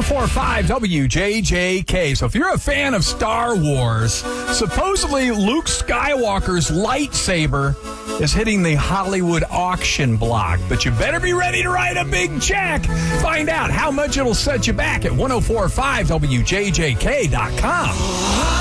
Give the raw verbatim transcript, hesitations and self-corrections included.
four point five W J J K. So if you're a fan of Star Wars, supposedly Luke Skywalker's lightsaber is hitting the Hollywood auction block. But you better be ready to write a big check. Find out how much it'll set you back at ten forty-five W J J K dot com.